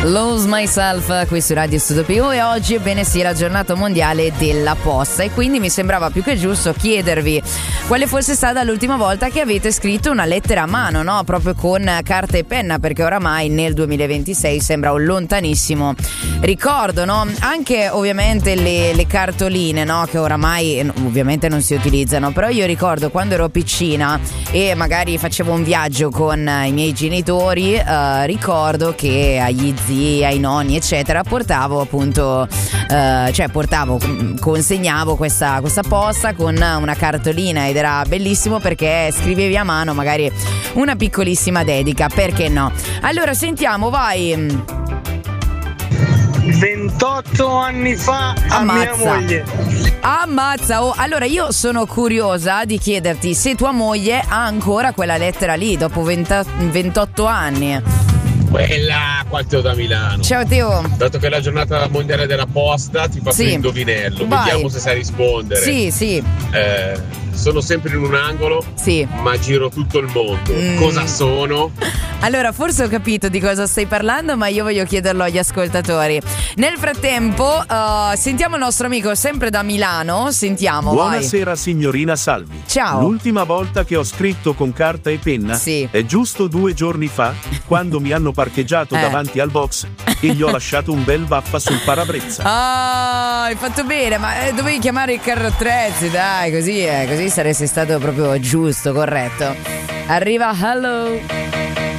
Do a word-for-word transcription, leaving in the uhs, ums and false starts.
Lose Myself qui su Radio Studio P U, e oggi ebbene sì, la giornata mondiale della posta, e quindi mi sembrava più che giusto chiedervi quale fosse stata l'ultima volta che avete scritto una lettera a mano, no? Proprio con carta e penna, perché oramai nel duemilaventisei sembra un lontanissimo ricordo, no? Anche ovviamente le, le cartoline, no? Che oramai ovviamente non si utilizzano, però io ricordo quando ero piccina e magari facevo un viaggio con i miei genitori, eh, ricordo che agli zii, ai nonni eccetera portavo appunto eh, cioè portavo consegnavo questa, questa posta con una cartolina, ed era bellissimo perché scrivevi a mano magari una piccolissima dedica, perché no? Allora sentiamo, vai. ventotto anni fa a Ammazza. mia moglie. Ammazza, oh, allora io sono curiosa di chiederti se tua moglie ha ancora quella lettera lì dopo venti, ventotto anni. Quella qua Teo da Milano. Ciao Teo. Dato che è la giornata mondiale della posta, ti faccio Sì. un indovinello. Vai. Vediamo se sai rispondere. Sì, sì. Eh, sono sempre in un angolo, Sì. ma giro tutto il mondo. Mm. Cosa sono? Allora, forse ho capito di cosa stai parlando, ma io voglio chiederlo agli ascoltatori. Nel frattempo, uh, sentiamo il nostro amico sempre da Milano. Sentiamo. Buonasera signorina Salvi. Ciao. L'ultima volta che ho scritto con carta e penna Sì. è giusto due giorni fa, quando mi hanno parcheggiato Eh. davanti al box e gli ho lasciato un bel vaffa sul parabrezza. Ah, hai fatto bene, ma eh, dovevi chiamare il carro attrezzi, dai, così, eh, così saresti stato proprio giusto, corretto. Arriva Hello.